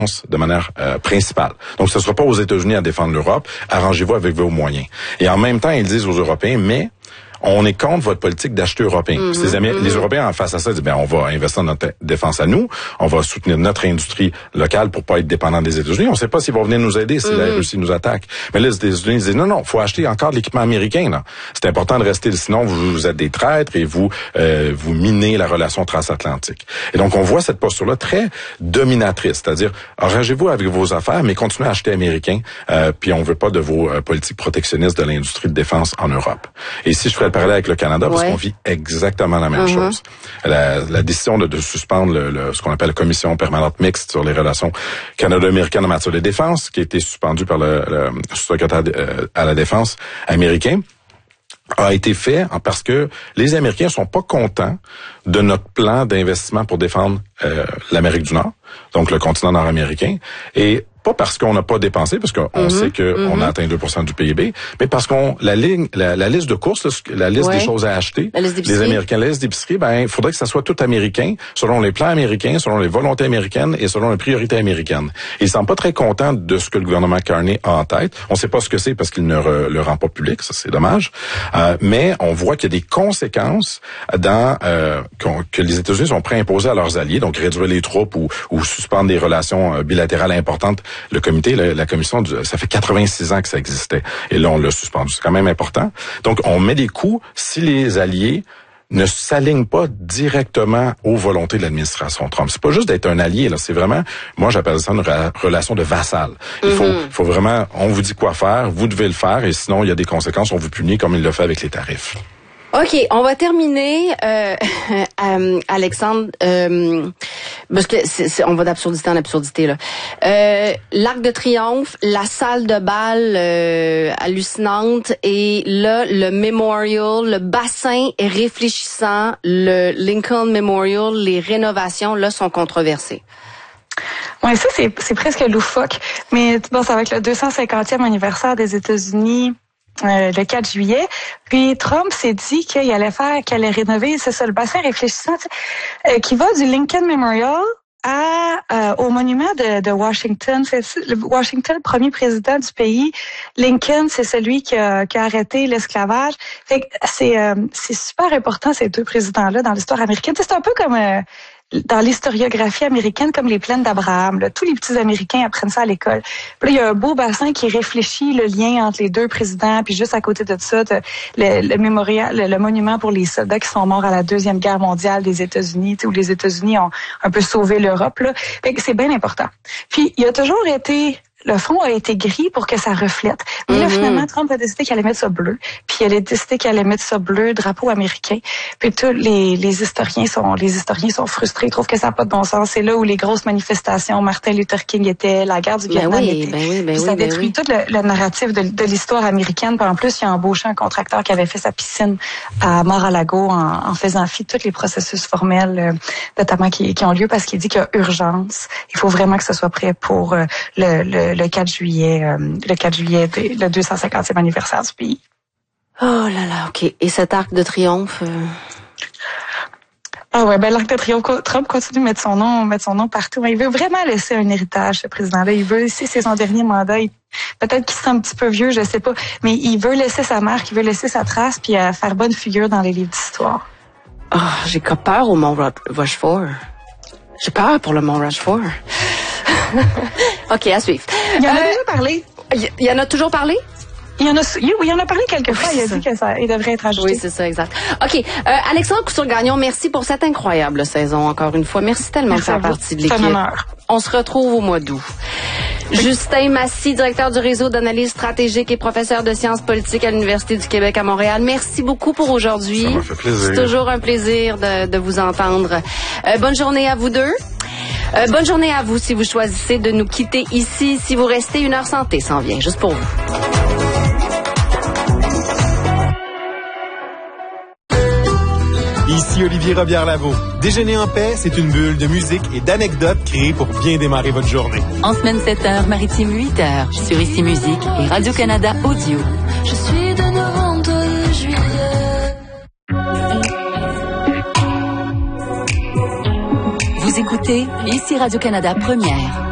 de manière principale. Donc, ce ne sera pas aux États-Unis à défendre l'Europe. Arrangez-vous avec vos moyens. Et en même temps, ils disent aux Européens, mais on est contre votre politique d'acheter européen. Les Européens en face à ça disent, on va investir dans notre défense à nous, on va soutenir notre industrie locale pour pas être dépendant des États-Unis. On ne sait pas s'ils vont venir nous aider si la Russie nous attaque. Mais là, les États-Unis disent, non, faut acheter encore de l'équipement américain. Là. C'est important de rester, sinon vous êtes des traîtres et vous minez la relation transatlantique. Et donc, on voit cette posture-là très dominatrice, c'est-à-dire, arrangez-vous avec vos affaires, mais continuez à acheter américain, puis on veut pas de vos politiques protectionnistes de l'industrie de défense en Europe. Et si je ferais le parallèle avec le Canada, parce qu'on vit exactement la même chose. La décision de suspendre ce qu'on appelle la commission permanente mixte sur les relations canado-américaines en matière de défense, qui a été suspendue par le sous-secrétaire à la défense américain, a été fait parce que les Américains sont pas contents de notre plan d'investissement pour défendre l'Amérique du Nord, donc le continent nord-américain, et pas parce qu'on n'a pas dépensé, parce qu'on sait qu'on a atteint 2% du PIB, mais parce la liste de courses, la liste des choses à acheter, les Américains, la liste d'épicerie, il faudrait que ça soit tout américain, selon les plans américains, selon les volontés américaines et selon les priorités américaines. Ils sont pas très contents de ce que le gouvernement Carney a en tête. On sait pas ce que c'est parce qu'il ne le rend pas public, ça c'est dommage. Mais on voit qu'il y a des conséquences que les États-Unis sont prêts à imposer à leurs alliés, donc réduire les troupes ou suspendre des relations bilatérales importantes. Le comité, la commission, ça fait 86 ans que ça existait. Et là, on l'a suspendu. C'est quand même important. Donc, on met des coups si les alliés ne s'alignent pas directement aux volontés de l'administration Trump. C'est pas juste d'être un allié, là. C'est vraiment, moi, j'appelle ça une relation de vassal. Il faut vraiment, on vous dit quoi faire, vous devez le faire, et sinon, il y a des conséquences, on vous punit comme il le fait avec les tarifs. OK, on va terminer, Alexandre, parce que on va d'absurdité en absurdité, là. L'Arc de Triomphe, la salle de bal hallucinante, et là, le Memorial, le bassin réfléchissant, le Lincoln Memorial, les rénovations, là, sont controversées. Ouais, ça, c'est presque loufoque. Mais bon, ça va être le 250e anniversaire des États-Unis. Le 4 juillet. Puis Trump s'est dit qu'il allait rénover, c'est ça, le bassin réfléchissant, qui va du Lincoln Memorial au monument de Washington. Washington, le premier président du pays. Lincoln, c'est celui qui a arrêté l'esclavage. Fait que c'est super important, ces deux présidents-là, dans l'histoire américaine. C'est un peu comme dans l'historiographie américaine, comme les plaines d'Abraham. Là. Tous les petits Américains apprennent ça à l'école. Puis là, il y a un beau bassin qui réfléchit le lien entre les deux présidents. Puis juste à côté de ça, le mémorial, le monument pour les soldats qui sont morts à la Deuxième Guerre mondiale des États-Unis, où les États-Unis ont un peu sauvé l'Europe. Là. Fait que c'est bien important. Puis il a toujours été... Le fond a été gris pour que ça reflète. Mais là, finalement, Trump a décidé qu'il allait mettre ça bleu. Puis il a décidé qu'il allait mettre ça bleu, drapeau américain. Puis tous les historiens sont frustrés. Ils trouvent que ça n'a pas de bon sens. C'est là où les grosses manifestations, Martin Luther King était, la guerre du Vietnam était. Ça détruit tout le narratif de l'histoire américaine. Puis en plus, il a embauché un contracteur qui avait fait sa piscine à Mar-a-Lago en faisant fi de tous les processus formels, notamment qui ont lieu parce qu'il dit qu'il y a urgence. Il faut vraiment que ce soit prêt pour le 4 juillet, le 250e anniversaire du pays. Oh là là, OK. Et cet arc de triomphe? Ah ouais, l'arc de triomphe, Trump continue de mettre son nom partout. Il veut vraiment laisser un héritage, ce président-là. Il veut, si c'est son dernier mandat, peut-être qu'il sera un petit peu vieux, je sais pas, mais il veut laisser sa marque, il veut laisser sa trace, puis faire bonne figure dans les livres d'histoire. Ah, j'ai peur au Mont Rushmore. J'ai peur pour le Mont Rushmore. OK, à suivre. Il en a déjà parlé. Il en a toujours parlé? Il en a parlé quelques fois. Il a dit il devrait être ajouté. Oui, c'est ça, exact. OK. Alexandre Couture-Gagnon, merci pour cette incroyable saison, encore une fois. Merci tellement de faire partie de l'équipe. C'est un honneur. On se retrouve au mois d'août. Justin Massy, directeur du réseau d'analyse stratégique et professeur de sciences politiques à l'Université du Québec à Montréal. Merci beaucoup pour aujourd'hui. Ça m'a fait plaisir. C'est toujours un plaisir de vous entendre. Bonne journée à vous deux. Bonne journée à vous si vous choisissez de nous quitter ici. Si vous restez, 1 heure santé s'en vient, juste pour vous. Ici Olivier Robillard-Lavaux. Déjeuner en paix, c'est une bulle de musique et d'anecdotes créées pour bien démarrer votre journée. En semaine 7h, maritime 8h, sur Ici Musique et Radio-Canada Audio. Je suis de novembre, juillet. Vous écoutez Ici Radio-Canada Première.